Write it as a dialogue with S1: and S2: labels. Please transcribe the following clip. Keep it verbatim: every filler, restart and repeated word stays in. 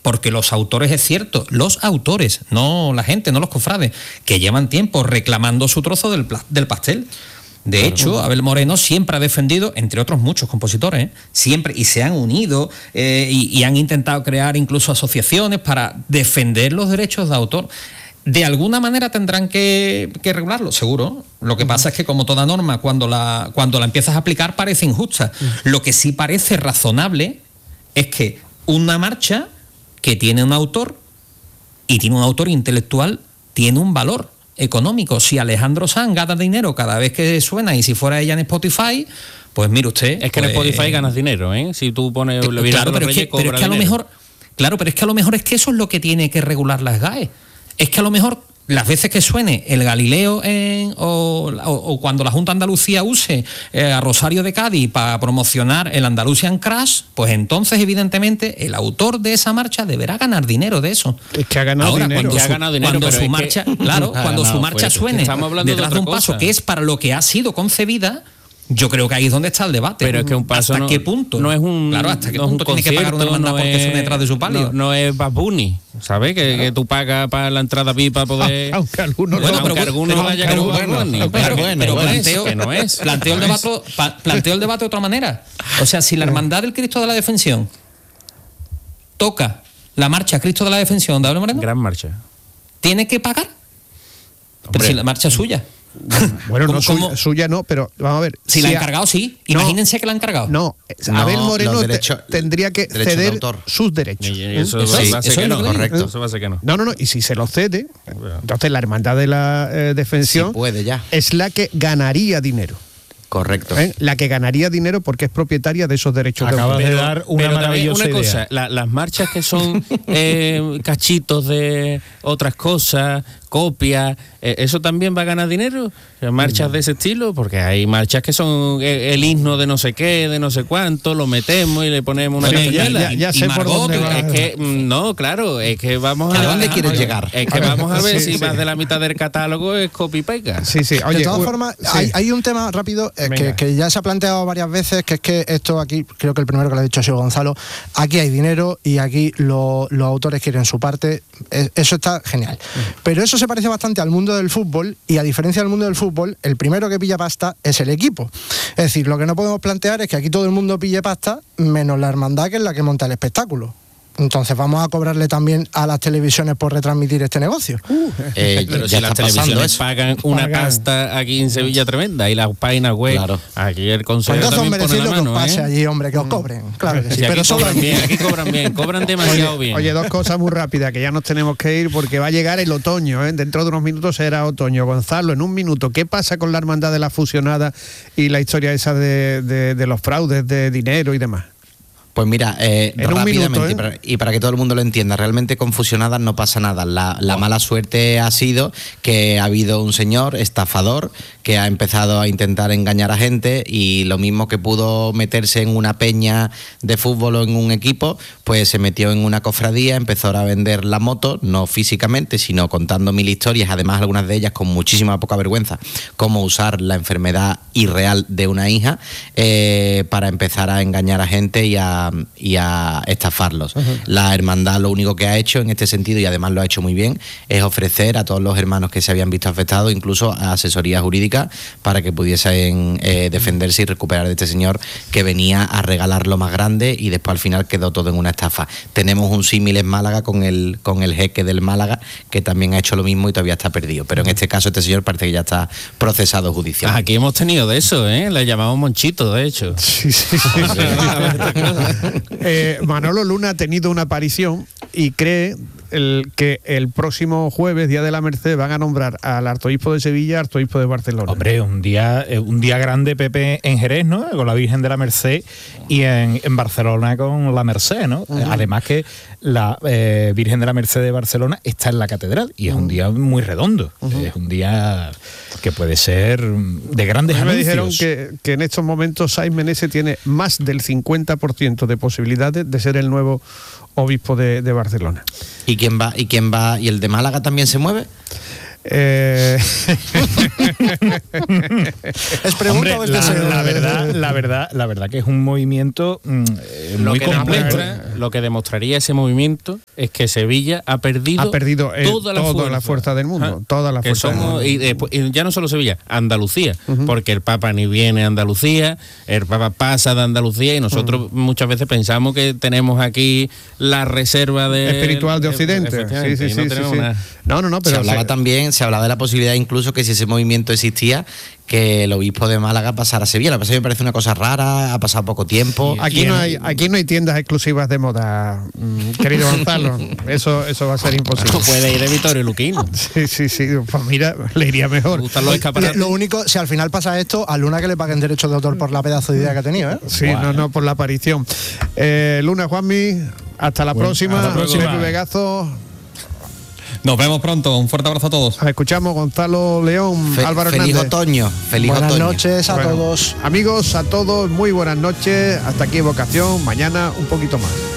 S1: porque los autores, es cierto, los autores, no la gente, no los cofrades, que llevan tiempo reclamando su trozo del, del pastel. De claro, hecho, Abel Moreno siempre ha defendido, entre otros muchos compositores, ¿eh? siempre, y se han unido eh, y, y han intentado crear incluso asociaciones para defender los derechos de autor. De alguna manera tendrán que, que regularlo, seguro. Lo que uh-huh. pasa es que, como toda norma, cuando la, cuando la empiezas a aplicar parece injusta. Uh-huh. Lo que sí parece razonable es que una marcha que tiene un autor y tiene un autor intelectual tiene un valor económico. Si Alejandro Sanz gana dinero cada vez que suena, y si fuera ella en Spotify, pues mire usted...
S2: Es que
S1: pues,
S2: en Spotify ganas dinero, ¿eh? Si tú pones...
S1: Que, claro, pero es, que, pero es que a lo mejor... Claro, pero es que a lo mejor es que eso es lo que tiene que regular las G A E. Es que a lo mejor las veces que suene el Galileo en, o, o, o cuando la Junta de Andalucía use eh, a Rosario de Cádiz para promocionar el Andalusian Crash, pues entonces evidentemente el autor de esa marcha deberá ganar dinero de eso.
S3: Es que ha ganado
S1: Ahora,
S3: dinero.
S1: Cuando
S2: su,
S1: ha ganado dinero, cuando su marcha, que... claro, cuando ganado, su marcha suene detrás de un paso cosa. que es para lo que ha sido concebida, yo creo que ahí es donde está el debate.
S2: Pero es que un paso
S1: ¿Hasta
S2: no,
S1: qué punto?
S2: No es un
S1: Claro, ¿hasta qué
S2: no
S1: punto tiene que pagar una hermandad no porque suene detrás de su palio?
S2: No, no es Bad Bunny, ¿sabes? Que, claro. que tú pagas para la entrada V I P para poder...
S3: Ah, aunque algunos
S2: bueno,
S3: no.
S2: Aunque
S3: Pero,
S2: algunos vaya
S1: pero,
S2: con Bad
S1: bueno,
S2: Bunny.
S1: Pero,
S2: pero,
S1: bueno,
S2: pero
S1: planteo,
S2: que no es.
S1: Planteo el, debate, pa, planteo el debate de otra manera. O sea, si la Hermandad del Cristo de la Defensión toca la marcha Cristo de la Defensión de Abel Moreno...
S2: Gran marcha.
S1: ¿Tiene que pagar? Hombre. Pero si la marcha es suya.
S3: Bueno, no suya, suya no, pero vamos a ver.
S1: Si, si la han encargado, sí. Imagínense no, que la han encargado.
S3: No,
S4: no
S3: Abel Moreno
S4: derechos,
S3: te, tendría que ceder de sus derechos.
S2: Y eso, eso,
S3: ¿Eh?
S2: va a ser
S3: eso
S2: que no,
S4: correcto.
S2: Eso va a ser que no.
S3: No, no, no. Y si se lo cede, entonces la Hermandad de la eh, Defensión
S4: sí puede ya.
S3: es la que ganaría dinero.
S4: Correcto.
S3: ¿Eh? La que ganaría dinero porque es propietaria de esos derechos.
S5: Acabas
S3: de,
S5: de dar una
S2: pero
S5: maravillosa
S2: una
S5: idea.
S2: cosa, la, las marchas que son eh, cachitos de otras cosas, copias, eh, ¿eso también va a ganar dinero? Marchas de ese estilo, porque hay marchas que son el, el himno de no sé qué, de no sé cuánto, lo metemos y le ponemos una
S3: bueno, ya, ya, ya sé por dónde va.
S2: Es que, no, claro, es que vamos a...
S4: ¿A dónde quieres a, llegar?
S2: Es que vamos a ver
S3: sí,
S2: si
S3: sí.
S2: más de la mitad del catálogo es copy pega.
S3: Sí, sí. Oye,
S6: de todas
S3: u-
S6: formas,
S3: sí.
S6: hay, hay un tema rápido eh, que, que ya se ha planteado varias veces, que es que esto aquí, creo que el primero que lo ha dicho ha sido Gonzalo, aquí hay dinero y aquí lo, los autores quieren su parte, eh, eso está genial. Pero eso se parece bastante al mundo del fútbol, y a diferencia del mundo del fútbol, el primero que pilla pasta es el equipo. Es decir, lo que no podemos plantear es que aquí todo el mundo pille pasta, menos la hermandad, que es la que monta el espectáculo. Entonces vamos a cobrarle también a las televisiones por retransmitir este negocio.
S2: Uh, eh, pero si las televisiones pagan una pagan. pasta aquí en Sevilla tremenda, y las páginas web, claro. Aquí el consejo
S6: pues
S2: también pone la mano,
S6: que os pase
S2: ¿eh?
S6: allí, hombre, que os cobren. Claro que sí,
S2: sí,
S6: pero
S2: aquí
S6: solo
S2: cobran bien, aquí cobran bien, cobran demasiado
S3: oye,
S2: bien.
S3: Oye, dos cosas muy rápidas, que ya nos tenemos que ir porque va a llegar el otoño, ¿eh? Dentro de unos minutos será otoño. Gonzalo, en un minuto, ¿qué pasa con la Hermandad de la Fusionada y la historia esa de, de, de los fraudes de dinero y demás?
S4: Pues mira, eh,
S3: en un
S4: rápidamente,
S3: minuto, ¿eh?
S4: y, para, y para que todo el mundo lo entienda, realmente con Fusionadas no pasa nada. La, la mala suerte ha sido que ha habido un señor estafador que ha empezado a intentar engañar a gente, y lo mismo que pudo meterse en una peña de fútbol o en un equipo, pues se metió en una cofradía, empezó a vender la moto, no físicamente, sino contando mil historias, además algunas de ellas con muchísima poca vergüenza, cómo usar la enfermedad irreal de una hija eh, para empezar a engañar a gente y a y a estafarlos. Uh-huh. La hermandad lo único que ha hecho en este sentido, y además lo ha hecho muy bien, es ofrecer a todos los hermanos que se habían visto afectados incluso asesoría jurídica para que pudiesen eh, defenderse y recuperar de este señor que venía a regalar lo más grande, y después al final quedó todo en una estafa. Tenemos un símil en Málaga con el, con el jeque del Málaga, que también ha hecho lo mismo y todavía está perdido, pero en este caso este señor parece que ya está procesado judicialmente.
S2: Aquí hemos tenido de eso, ¿eh? Le llamamos Monchito, de hecho.
S3: Sí, sí, sí. eh, Manolo Luna ha tenido una aparición y cree el, que el próximo jueves, Día de la Merced, van a nombrar al arzobispo de Sevilla, arzobispo de Barcelona.
S5: Hombre, un día un día grande, Pepe, en Jerez, ¿no? Con la Virgen de la Merced, y en, en Barcelona con la Merced, ¿no? Uh-huh. Además que la eh, Virgen de la Merced de Barcelona está en la catedral, y es uh-huh. un día muy redondo. Uh-huh. Es un día que puede ser de grandes anuncios.
S3: Me dijeron que, que en estos momentos Saiz Meneses tiene más del cincuenta por ciento de posibilidades de ser el nuevo obispo de, de Barcelona.
S4: ¿Y quién va? ¿Y quién va? ¿Y el de Málaga también se mueve?
S3: Eh...
S6: es pregunta.
S5: Hombre, la, la verdad, la verdad, la verdad que es un movimiento mm, eh,
S2: lo
S5: muy
S2: que
S5: complejo.
S2: demuestra, lo que demostraría ese movimiento es que Sevilla ha perdido,
S3: ha perdido eh,
S2: toda, la,
S3: toda
S2: fuerza.
S3: la fuerza del mundo,
S2: Ah,
S3: toda la
S2: que
S3: fuerza del
S2: somos,
S3: mundo.
S2: y, después, y ya no solo Sevilla, Andalucía, uh-huh. porque el Papa ni viene a Andalucía, el Papa pasa de Andalucía y nosotros uh-huh. muchas veces pensamos que tenemos aquí la reserva de
S3: espiritual de Occidente. Sí, sí, sí,
S2: no,
S3: sí, sí. no, no, no, pero
S4: se hablaba
S3: se...
S4: también, se hablaba de la posibilidad incluso que si ese movimiento existía, que el obispo de Málaga pasara a Sevilla. Lo que pasa es que me parece una cosa rara, ha pasado poco tiempo.
S3: Aquí no hay, aquí no hay tiendas exclusivas de moda, querido Gonzalo. Eso, eso va a ser imposible.
S2: No puede ir de Vittorio Luquino.
S3: Sí, sí, sí. Pues mira, le iría mejor.
S2: Me gustan los escaparates.
S6: Lo único, si al final pasa esto, a Luna que le paguen derechos de autor por la pedazo de idea que ha tenido, ¿eh?
S3: Sí,
S6: Buah.
S3: no, no, por la aparición. Eh, Luna, Juanmi, hasta la bueno, próxima.
S5: Hasta la próxima.
S3: Pepe Vegazo.
S1: Nos vemos pronto, un fuerte abrazo a todos.
S3: Escuchamos Gonzalo León,
S4: Fe,
S3: Álvaro
S4: feliz
S3: Hernández.
S4: otoño, feliz
S6: buenas
S4: otoño.
S6: noches a
S3: bueno,
S6: todos.
S3: Amigos, a todos, muy buenas noches. Hasta aquí Vocación. Mañana un poquito más.